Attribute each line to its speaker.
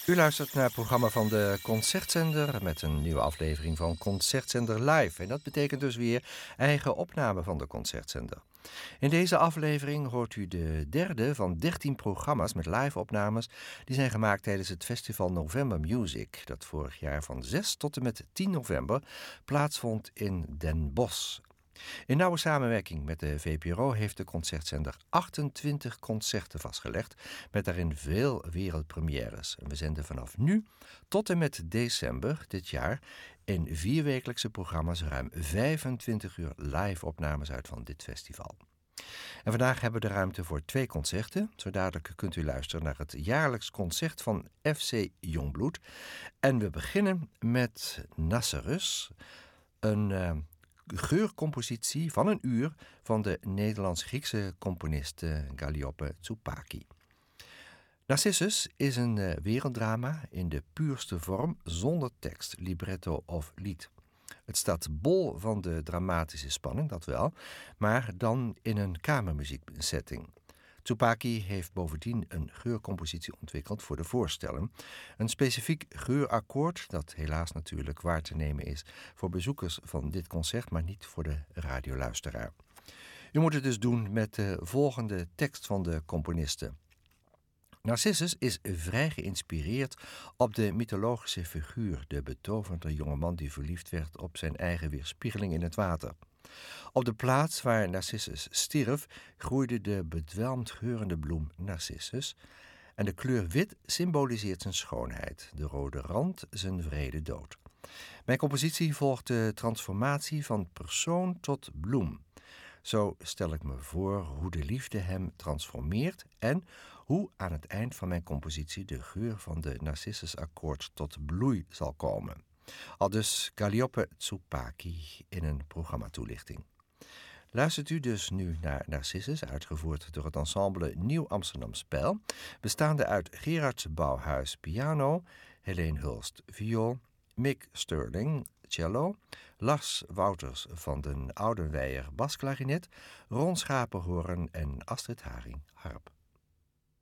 Speaker 1: U luistert naar het programma van de Concertzender met een nieuwe aflevering van Concertzender Live. En dat betekent dus weer eigen opname van de Concertzender. In deze aflevering hoort u de derde van 13 programma's met live-opnames die zijn gemaakt tijdens het festival November Music, dat vorig jaar van 6 tot en met 10 november plaatsvond in Den Bosch. In nauwe samenwerking met de VPRO heeft de Concertzender 28 concerten vastgelegd, met daarin veel wereldpremières. En we zenden vanaf nu tot en met december dit jaar in 4-wekelijkse programma's ruim 25 uur live-opnames uit van dit festival. En vandaag hebben we de ruimte voor 2 concerten. Zo dadelijk kunt u luisteren naar het jaarlijks concert van FC Jongbloed. En we beginnen met Nasserus, een geurcompositie van een uur van de Nederlands-Griekse componist Galliope Tsoupaki. Narcissus is een werelddrama in de puurste vorm, zonder tekst, libretto of lied. Het staat bol van de dramatische spanning, dat wel, maar dan in een kamermuzieksetting. Tsoupaki heeft bovendien een geurcompositie ontwikkeld voor de voorstelling. Een specifiek geurakkoord dat helaas natuurlijk waar te nemen is voor bezoekers van dit concert, maar niet voor de radioluisteraar. U moet het dus doen met de volgende tekst van de componisten. Narcissus is vrij geïnspireerd op de mythologische figuur, de betoverde jongeman die verliefd werd op zijn eigen weerspiegeling in het water. Op de plaats waar Narcissus stierf, groeide de bedwelmd geurende bloem Narcissus en de kleur wit symboliseert zijn schoonheid, de rode rand zijn wrede dood. Mijn compositie volgt de transformatie van persoon tot bloem. Zo stel ik me voor hoe de liefde hem transformeert en hoe aan het eind van mijn compositie de geur van de Narcissus-akkoord tot bloei zal komen. Aldus Galliope Tsoupaki in een programmatoelichting. Luistert u dus nu naar Narcissus, uitgevoerd door het ensemble Nieuw Amsterdam Spel, bestaande uit Gerard Bouwhuis piano, Helene Hulst viool, Mick Sterling cello, Lars Wouters van den Oudenweijer basklarinet, Ron Schapenhoorn en Astrid Haring harp.